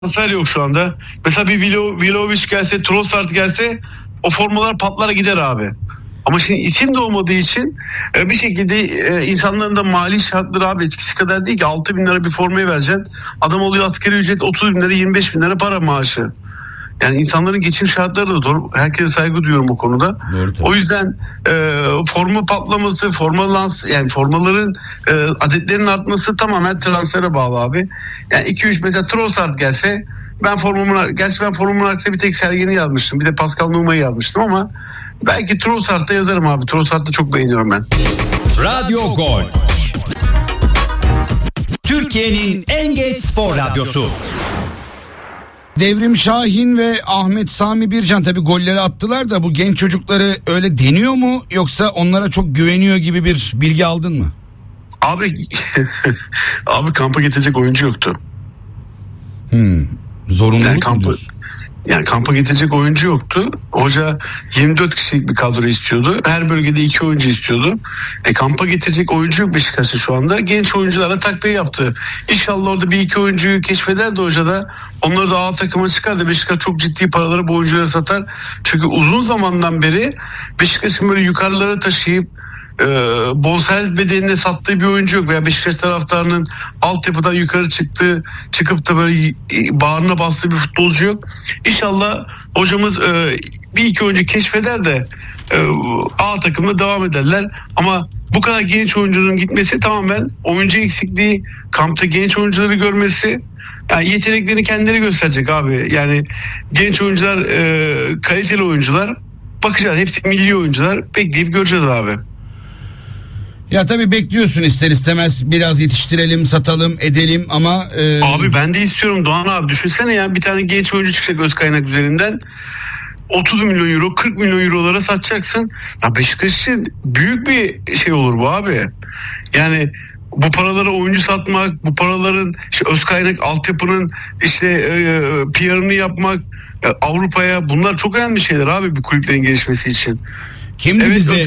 transfer yok şu anda. Mesela bir Vlahovic gelse, Trossard gelse o formalar patlar gider abi. Ama şimdi isim de olmadığı için bir şekilde insanların da mali şartları abi etkisi kadar değil ki. 6 bin lira bir formaya vereceksin. Adam oluyor asgari ücret 30 bin lira 25 bin lira para maaşı. Yani insanların geçim şartları da doğru. Herkese saygı duyuyorum o konuda. Doğru, o yüzden forma patlaması, yani formaların adetlerinin artması tamamen transfere bağlı abi. Yani 2-3 mesela Trossard gelse ben formamın arkasında bir tek Sergen'i yazmıştım. Bir de Pascal Nouma'yı yazmıştım ama belki Trossard'da yazarım abi. Trossard'da çok beğeniyorum ben. Radyo Gol. Türkiye'nin en geç spor radyosu. Devrim Şahin ve Ahmet Sami Bircan tabii golleri attılar da bu genç çocukları öyle deniyor mu yoksa onlara çok güveniyor gibi bir bilgi aldın mı? Abi kampa getirecek oyuncu yoktu. Zorunluluk mu diyorsun? Yani kampa getirecek oyuncu yoktu. Hoca 24 kişilik bir kadro istiyordu. Her bölgede 2 oyuncu istiyordu. Kampa getirecek oyuncu yok Beşiktaş'ta şu anda. Genç oyuncularla takviye yaptı. İnşallah orada 1-2 oyuncuyu keşfeder de hoca da onları da A takıma çıkar da Beşiktaş çok ciddi paraları bu oyunculara satar. Çünkü uzun zamandan beri Beşiktaş'ın böyle yukarılara taşıyıp bonservis bedenine sattığı bir oyuncu yok veya Beşiktaş taraftarının altyapıdan yukarı çıkıp da böyle bağrına bastığı bir futbolcu yok. İnşallah hocamız bir iki oyuncu keşfeder de A takımda devam ederler ama bu kadar genç oyuncunun gitmesi tamamen oyuncu eksikliği, kampta genç oyuncuları görmesi, yani yeteneklerini kendileri gösterecek abi. Yani genç oyuncular, kaliteli oyuncular, bakacağız, hepsi milli oyuncular, bekleyip göreceğiz abi. Ya tabii bekliyorsun ister istemez biraz yetiştirelim, satalım, edelim ama... Abi ben de istiyorum Doğan abi, düşünsene ya, bir tane genç oyuncu çıkacak öz kaynak üzerinden. 30 milyon euro, 40 milyon eurolara satacaksın. Ya Beşiktaş için büyük bir şey olur bu abi. Yani bu paralara oyuncu satmak, bu paraların öz kaynak altyapının PR'ını yapmak, Avrupa'ya, bunlar çok önemli şeyler abi bir kulüplerin gelişmesi için. Kimdi evet, bizde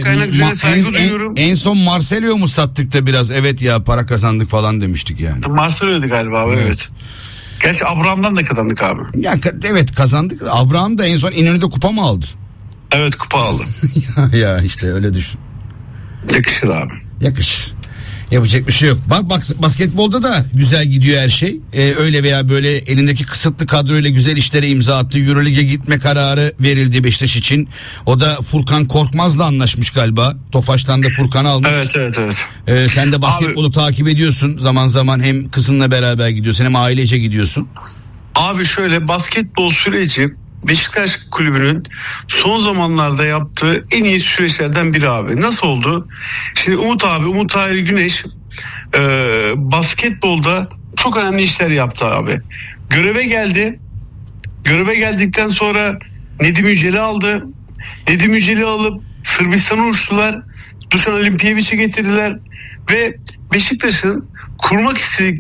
en son Marcelo'yu mu sattık da biraz evet ya para kazandık falan demiştik yani. Marcelo'ydu galiba abi, evet. Gerçi Abraham'dan da kazandık abi. Ya evet kazandık. Abraham da en son İnönü'de kupa mı aldı? Evet, kupa aldı. ya işte öyle düşün. Yakışır abi. Yakışır. Yapacak bir şey yok. Bak basketbolda da güzel gidiyor her şey. Öyle veya böyle elindeki kısıtlı kadroyla güzel işlere imza attı. Euroleague'e gitme kararı verildi Beşiktaş için. O da Furkan Korkmaz'la anlaşmış galiba. Tofaş'tan da Furkan'ı almış. Evet. Sen de basketbolu takip ediyorsun. Zaman zaman hem kızınla beraber gidiyorsun hem ailece gidiyorsun. Abi şöyle, basketbol süreci Beşiktaş kulübünün son zamanlarda yaptığı en iyi süreçlerden biri abi. Nasıl oldu? Şimdi Umut Tahir Güneş basketbolda çok önemli işler yaptı abi. Göreve geldi. Göreve geldikten sonra Nedim Yücel'i aldı. Nedim Yücel'i alıp Sırbistan'a uçtular. Dušan Olimpijevic'i getirdiler ve Beşiktaş'ın kurmak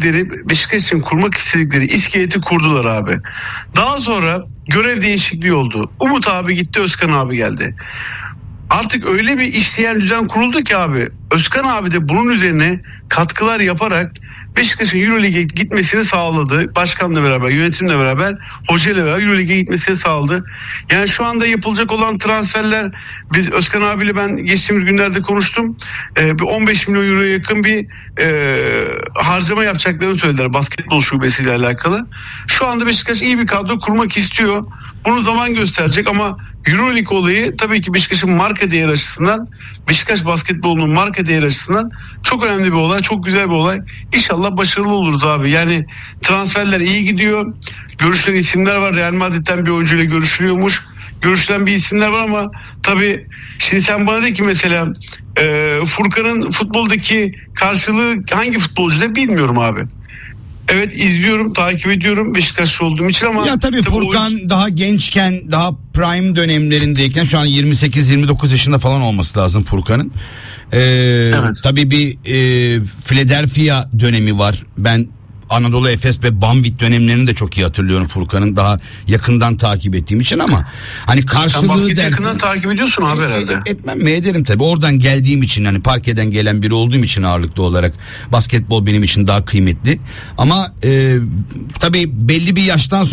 istedikleri iskeleti kurdular abi. Daha sonra görev değişikliği oldu. Umut abi gitti, Özkan abi geldi. Artık öyle bir işleyen düzen kuruldu ki abi, Özkan abi de bunun üzerine katkılar yaparak Beşiktaş'ın Euroleague'e gitmesini sağladı. Başkanla beraber, yönetimle beraber, hocayla beraber Euroleague'e gitmesini sağladı. Yani şu anda yapılacak olan transferler, biz Özkan abiyle ben geçtiğimiz günlerde konuştum. Bir 15 milyon euroya yakın bir harcama yapacaklarını söylediler basketbol şubesiyle alakalı. Şu anda Beşiktaş iyi bir kadro kurmak istiyor. Bunu zaman gösterecek ama Euroleague olayı tabii ki Beşiktaş'ın marka değeri açısından, Beşiktaş basketbolunun marka değeri açısından çok önemli bir olay, çok güzel bir olay. İnşallah başarılı oluruz abi. Yani transferler iyi gidiyor. Görüşülen isimler var. Real Madrid'den bir oyuncuyla görüşülüyormuş. Görüşülen bir isimler var ama tabii şimdi sen bana de ki mesela Furkan'ın futboldaki karşılığı hangi futbolcuda bilmiyorum abi. Evet, izliyorum, takip ediyorum Beşiktaşlı olduğum için ama... Ya tabii Furkan daha gençken, daha prime dönemlerindeyken, şu an 28-29 yaşında falan olması lazım Furkan'ın. Evet. Tabii bir Philadelphia dönemi var. Ben Anadolu Efes ve Banvit dönemlerini de çok iyi hatırlıyorum Furkan'ın, daha yakından takip ettiğim için, ama hani Sen karşılığı basketi dersin. yakından takip ediyorsun abi herhalde. Etmem mi, ederim tabii. Oradan geldiğim için, hani parkeden gelen biri olduğum için ağırlıklı olarak basketbol benim için daha kıymetli. Ama tabii belli bir yaştan sonra